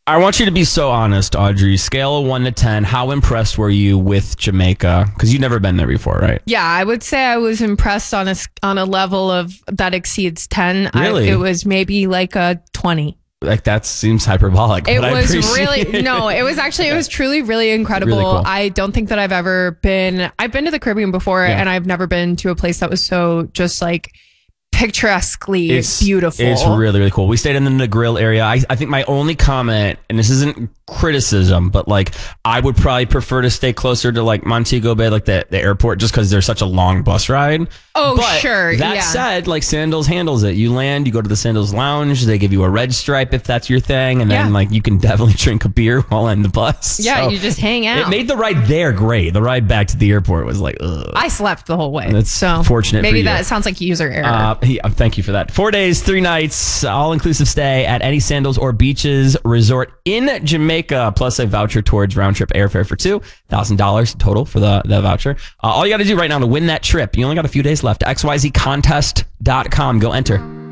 I want you to be so honest, Audrey. Scale of 1 to 10. How impressed were you with Jamaica? Because you've never been there before, right? Yeah, I would say I was impressed on a level of that exceeds 10. Really? It was maybe like a 20. Like that seems hyperbolic. It but was I appreciate really, no, it was actually, it was truly really incredible. Really cool. I don't think that I've been to the Caribbean before and I've never been to a place that was so just like picturesquely beautiful. It's really, really cool. We stayed in the Negril area. I think my only comment, and this isn't criticism, but like I would probably prefer to stay closer to like Montego Bay, like the airport, just because there's such a long bus ride. Oh, but sure. That said, like Sandals handles it. You land, you go to the Sandals Lounge. They give you a red stripe if that's your thing, and then like you can definitely drink a beer while in the bus. Yeah, so you just hang out. It made the ride there great. The ride back to the airport was like, ugh. I slept the whole way. That's so fortunate. Maybe for you. that sounds like user error. Thank you for that. 4 days, 3 nights, all-inclusive stay at any Sandals or Beaches resort in Jamaica, plus a voucher towards round-trip airfare for $2,000 total for the voucher. All you got to do right now to win that trip, you only got a few days left, xyzcontest.com. Go enter.